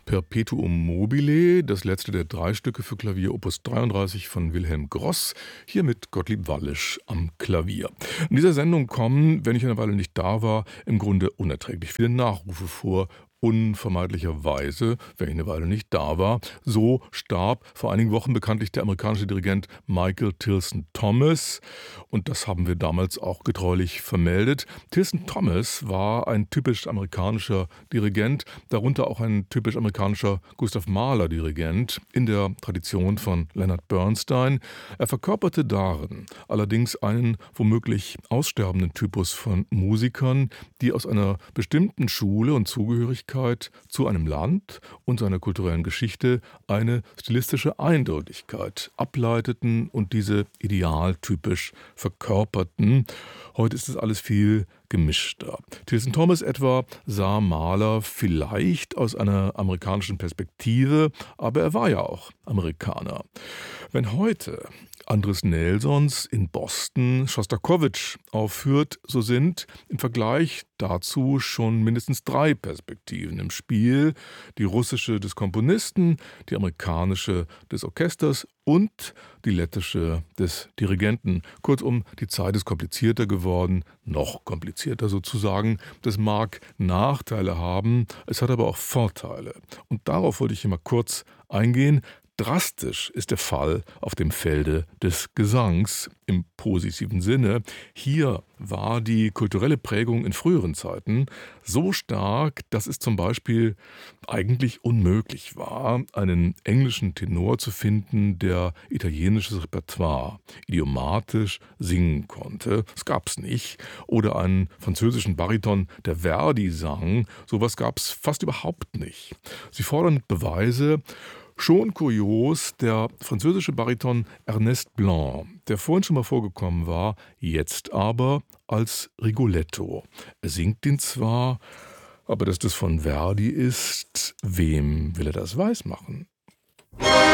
Perpetuum mobile, das letzte der 3 Stücke für Klavier, Opus 33 von Wilhelm Gross, hier mit Gottlieb Wallisch am Klavier. In dieser Sendung kommen, wenn ich eine Weile nicht da war, im Grunde unerträglich viele Nachrufe vor. Unvermeidlicherweise, wenn ich eine Weile nicht da war. So starb vor einigen Wochen bekanntlich der amerikanische Dirigent Michael Tilson Thomas. Und das haben wir damals auch getreulich vermeldet. Tilson Thomas war ein typisch amerikanischer Dirigent, darunter auch ein typisch amerikanischer Gustav Mahler Dirigent in der Tradition von Leonard Bernstein. Er verkörperte darin allerdings einen womöglich aussterbenden Typus von Musikern, die aus einer bestimmten Schule und Zugehörigkeit zu einem Land und seiner kulturellen Geschichte eine stilistische Eindeutigkeit ableiteten und diese idealtypisch verkörperten. Heute ist es alles viel gemischter. Tilson Thomas etwa sah Mahler vielleicht aus einer amerikanischen Perspektive, aber er war ja auch Amerikaner. Wenn heute Andres Nelsons in Boston Schostakowitsch aufführt, so sind im Vergleich dazu schon mindestens 3 Perspektiven im Spiel. Die russische des Komponisten, die amerikanische des Orchesters und die lettische des Dirigenten. Kurzum, die Zeit ist komplizierter geworden, noch komplizierter sozusagen. Das mag Nachteile haben, es hat aber auch Vorteile. Und darauf wollte ich hier mal kurz eingehen. Drastisch ist der Fall auf dem Felde des Gesangs im positiven Sinne. Hier war die kulturelle Prägung in früheren Zeiten so stark, dass es zum Beispiel eigentlich unmöglich war, einen englischen Tenor zu finden, der italienisches Repertoire idiomatisch singen konnte. Das gab es nicht. Oder einen französischen Bariton, der Verdi sang. Sowas gab es fast überhaupt nicht. Sie fordern Beweise. Schon kurios, der französische Bariton Ernest Blanc, der vorhin schon mal vorgekommen war, jetzt aber als Rigoletto. Er singt ihn zwar, aber dass das von Verdi ist, wem will er das weismachen?